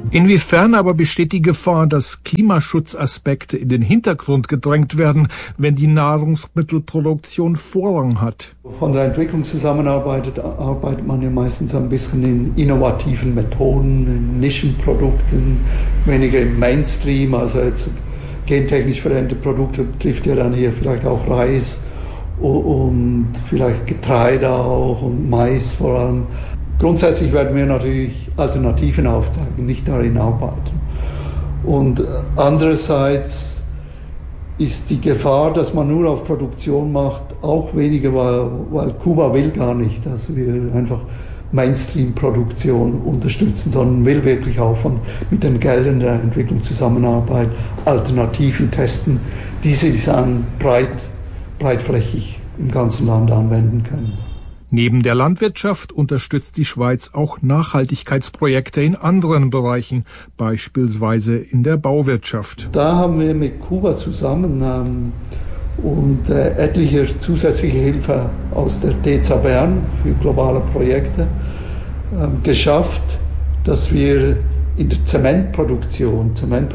Inwiefern aber besteht die Gefahr, dass Klimaschutzaspekte in den Hintergrund gedrängt werden, wenn die Nahrungsmittelproduktion Vorrang hat? Von der Entwicklungszusammenarbeit arbeitet man ja meistens ein bisschen in innovativen Methoden, in Nischenprodukten, weniger im Mainstream. Also jetzt gentechnisch veränderte Produkte betrifft ja dann hier vielleicht auch Reis und vielleicht Getreide auch und Mais vor allem. Grundsätzlich werden wir natürlich Alternativen aufzeigen, nicht darin arbeiten. Und andererseits ist die Gefahr, dass man nur auf Produktion macht, auch weniger, weil Kuba will gar nicht, dass wir einfach Mainstream-Produktion unterstützen, sondern will wirklich auch mit den Geldern der Entwicklungszusammenarbeit Alternativen testen, die sie dann breitflächig im ganzen Land anwenden können. Neben der Landwirtschaft unterstützt die Schweiz auch Nachhaltigkeitsprojekte in anderen Bereichen, beispielsweise in der Bauwirtschaft. Da haben wir mit Kuba zusammen und etliche zusätzliche Hilfe aus der DEZA Bern für globale Projekte geschafft, dass wir in der Zementproduktion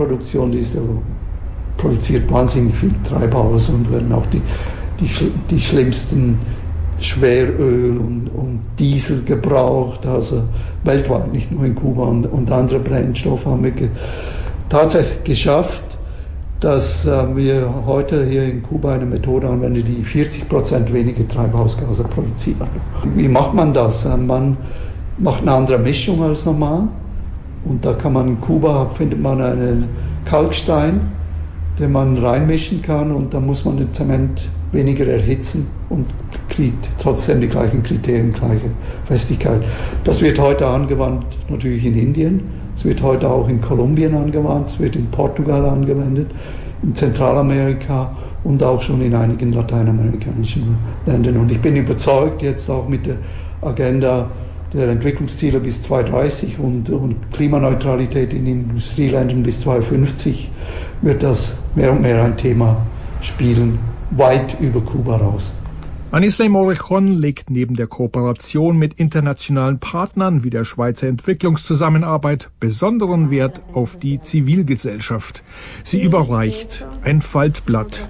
produziert wahnsinnig viel Treibhaus und werden auch die schlimmsten Schweröl und Diesel gebraucht, also weltweit, nicht nur in Kuba und andere Brennstoffe haben wir tatsächlich geschafft, dass wir heute hier in Kuba eine Methode anwenden, die 40% weniger Treibhausgase produziert. Wie macht man das? Man macht eine andere Mischung als normal und da kann man in Kuba findet man einen Kalkstein, den man reinmischen kann und dann muss man den Zement weniger erhitzen und kriegt trotzdem die gleichen Kriterien, gleiche Festigkeit. Das wird heute angewandt natürlich in Indien, es wird heute auch in Kolumbien angewandt, es wird in Portugal angewendet, in Zentralamerika und auch schon in einigen lateinamerikanischen Ländern. Und ich bin überzeugt, jetzt auch mit der Agenda der Entwicklungsziele bis 2030 und Klimaneutralität in Industrieländern bis 2050 wird das mehr und mehr ein Thema spielen, weit über Kuba raus. Anisley Morrejón legt neben der Kooperation mit internationalen Partnern wie der Schweizer Entwicklungszusammenarbeit besonderen Wert auf die Zivilgesellschaft. Sie überreicht ein Faltblatt.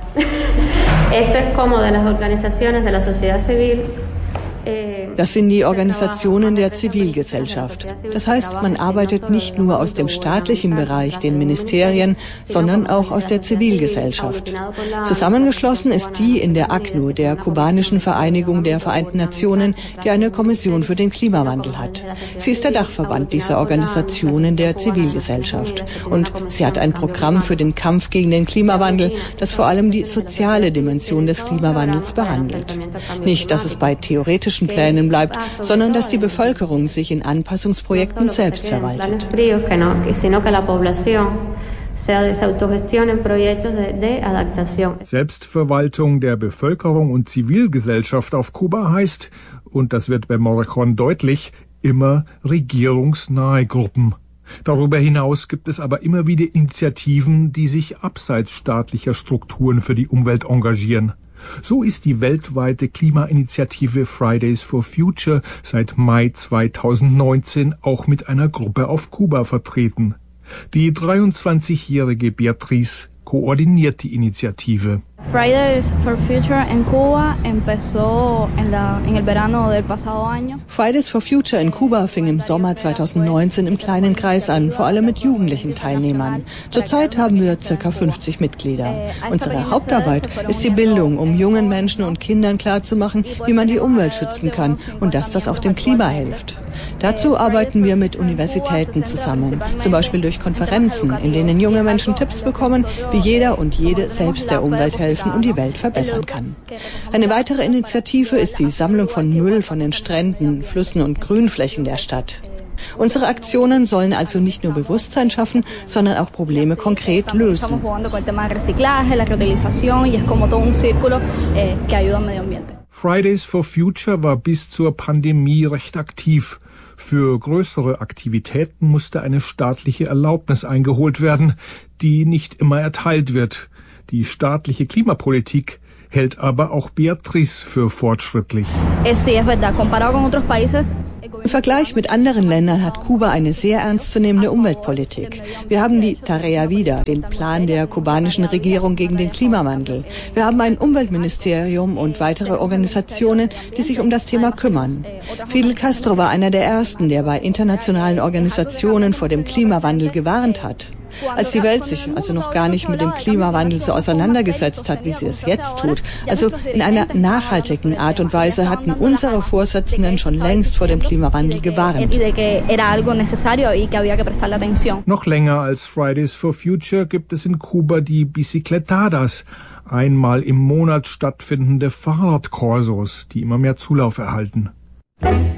Das sind die Organisationen der Zivilgesellschaft. Das heißt, man arbeitet nicht nur aus dem staatlichen Bereich, den Ministerien, sondern auch aus der Zivilgesellschaft. Zusammengeschlossen ist die in der ACNUR, der kubanischen Vereinigung der Vereinten Nationen, die eine Kommission für den Klimawandel hat. Sie ist der Dachverband dieser Organisationen der Zivilgesellschaft. Und sie hat ein Programm für den Kampf gegen den Klimawandel, das vor allem die soziale Dimension des Klimawandels behandelt. Nicht, dass es bei theoretischen Plänen bleibt, sondern dass die Bevölkerung sich in Anpassungsprojekten selbst verwaltet. Selbstverwaltung der Bevölkerung und Zivilgesellschaft auf Kuba heißt, und das wird bei Morrejón deutlich, immer regierungsnahe Gruppen. Darüber hinaus gibt es aber immer wieder Initiativen, die sich abseits staatlicher Strukturen für die Umwelt engagieren. So ist die weltweite Klimainitiative Fridays for Future seit Mai 2019 auch mit einer Gruppe auf Kuba vertreten. Die 23-jährige Beatriz koordiniert die Initiative. Fridays for Future en Cuba empezó en el verano del pasado año. Fridays for Future in Kuba fing im Sommer 2019 im kleinen Kreis an, vor allem mit jugendlichen Teilnehmern. Zurzeit haben wir ca. 50 Mitglieder. Unsere Hauptarbeit ist die Bildung, um jungen Menschen und Kindern klarzumachen, wie man die Umwelt schützen kann und dass das auch dem Klima hilft. Dazu arbeiten wir mit Universitäten zusammen, zum Beispiel durch Konferenzen, in denen junge Menschen Tipps bekommen, wie jeder und jede selbst der Umwelt helfen und die Welt verbessern kann. Eine weitere Initiative ist die Sammlung von Müll von den Stränden, Flüssen und Grünflächen der Stadt. Unsere Aktionen sollen also nicht nur Bewusstsein schaffen, sondern auch Probleme konkret lösen. Fridays for Future war bis zur Pandemie recht aktiv. Für größere Aktivitäten musste eine staatliche Erlaubnis eingeholt werden, die nicht immer erteilt wird. Die staatliche Klimapolitik hält aber auch Beatriz für fortschrittlich. Sí, es verdad. Comparado con otros países Im Vergleich mit anderen Ländern hat Kuba eine sehr ernstzunehmende Umweltpolitik. Wir haben die Tarea Vida, den Plan der kubanischen Regierung gegen den Klimawandel. Wir haben ein Umweltministerium und weitere Organisationen, die sich um das Thema kümmern. Fidel Castro war einer der ersten, der bei internationalen Organisationen vor dem Klimawandel gewarnt hat. Als die Welt sich also noch gar nicht mit dem Klimawandel so auseinandergesetzt hat, wie sie es jetzt tut, also in einer nachhaltigen Art und Weise, hatten unsere Vorsitzenden schon längst vor dem Klimawandel gewarnt. Noch länger als Fridays for Future gibt es in Kuba die Bicicletadas, einmal im Monat stattfindende Fahrradkorsos, die immer mehr Zulauf erhalten.